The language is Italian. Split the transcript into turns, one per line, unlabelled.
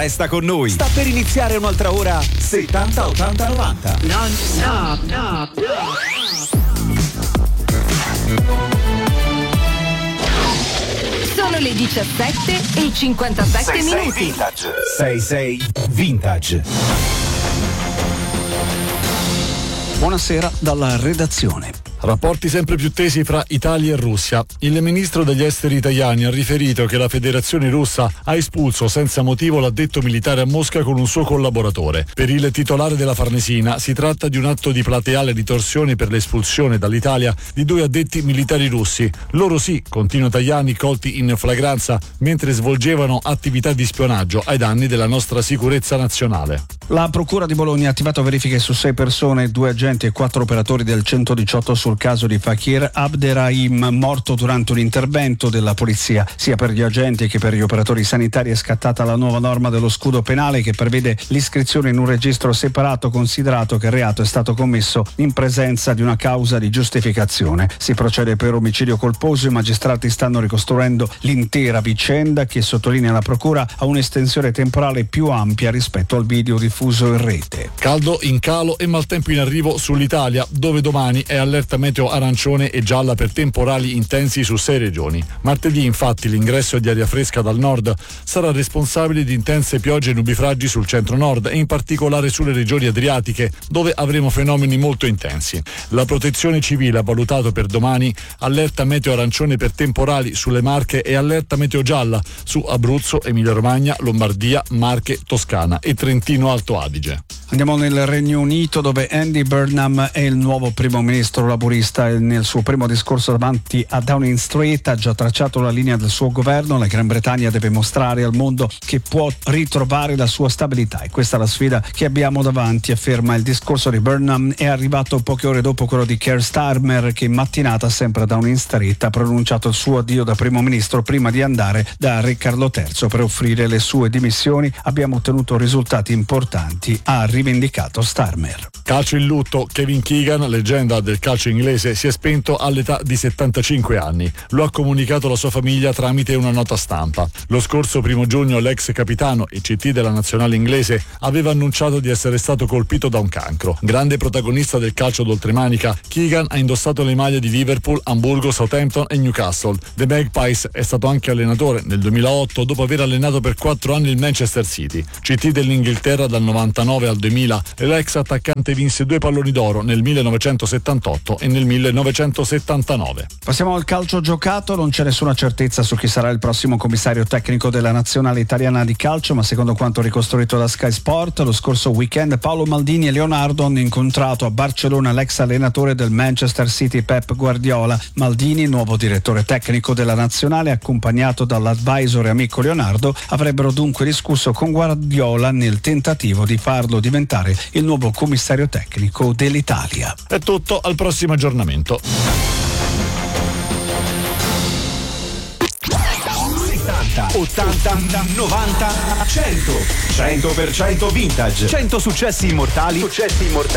Resta con noi. Sta per iniziare un'altra ora 70 80 90.
Non stop, no.
Sono le 17:57 minuti.
Vintage. 66 Vintage.
Buonasera dalla redazione.
Rapporti sempre più tesi fra Italia e Russia. Il ministro degli esteri italiani ha riferito che la Federazione Russa ha espulso senza motivo l'addetto militare a Mosca con un suo collaboratore. Per il titolare della Farnesina si tratta di un atto di plateale ritorsione per l'espulsione dall'Italia di 2 addetti militari russi. Loro sì, continua Tajani, colti in flagranza mentre svolgevano attività di spionaggio ai danni della nostra sicurezza nazionale.
La Procura di Bologna ha attivato verifiche su 6 persone, 2 agenti e 4 operatori del 118 sul caso di Fakir Abderrahim, morto durante un intervento della polizia. Sia per gli agenti che per gli operatori sanitari è scattata la nuova norma dello scudo penale che prevede l'iscrizione in un registro separato, considerato che il reato è stato commesso in presenza di una causa di giustificazione. Si procede per omicidio colposo. I magistrati stanno ricostruendo l'intera vicenda che, sottolinea la Procura, ha un'estensione temporale più ampia rispetto al video diffuso in rete.
Caldo in calo e maltempo in arrivo sull'Italia, dove domani è allerta meteo arancione e gialla per temporali intensi su 6 regioni. Martedì, infatti, l'ingresso di aria fresca dal nord sarà responsabile di intense piogge e nubifragi sul centro-nord e in particolare sulle regioni adriatiche, dove avremo fenomeni molto intensi. La Protezione Civile ha valutato per domani allerta meteo arancione per temporali sulle Marche e allerta meteo gialla su Abruzzo, Emilia-Romagna, Lombardia, Marche, Toscana e Trentino Alto Adige.
Andiamo nel Regno Unito, dove Andy Burnham è il nuovo primo ministro laburista e nel suo primo discorso davanti a Downing Street ha già tracciato la linea del suo governo. La Gran Bretagna deve mostrare al mondo che può ritrovare la sua stabilità e questa è la sfida che abbiamo davanti, afferma. Il discorso di Burnham è arrivato poche ore dopo quello di Keir Starmer, che in mattinata sempre a Downing Street ha pronunciato il suo addio da primo ministro prima di andare da Re Carlo III per offrire le sue dimissioni. Abbiamo ottenuto risultati importanti, ha rivendicato Starmer.
Calcio in lutto, Kevin Keegan, leggenda del calcio inglese, si è spento all'età di 75 anni. Lo ha comunicato la sua famiglia tramite una nota stampa. Lo scorso 1 giugno l'ex capitano e CT della nazionale inglese aveva annunciato di essere stato colpito da un cancro. Grande protagonista del calcio d'oltremanica, Keegan ha indossato le maglie di Liverpool, Amburgo, Southampton e Newcastle. The Magpies è stato anche allenatore nel 2008 dopo aver allenato per 4 anni il Manchester City. CT dell'Inghilterra dal 99 al 2000 e l'ex attaccante vinse 2 palloni d'oro nel 1978 e nel 1979.
Passiamo al calcio giocato. Non c'è nessuna certezza su chi sarà il prossimo commissario tecnico della nazionale italiana di calcio, ma secondo quanto ricostruito da Sky Sport, lo scorso weekend Paolo Maldini e Leonardo hanno incontrato a Barcellona l'ex allenatore del Manchester City Pep Guardiola. Maldini, nuovo direttore tecnico della nazionale, accompagnato dall'advisor e amico Leonardo, avrebbero dunque discusso con Guardiola nel tentativo di farlo diventare il nuovo commissario tecnico dell'Italia.
È tutto, al prossimo aggiornamento.
80, 90, 100. 100% vintage. 100 successi immortali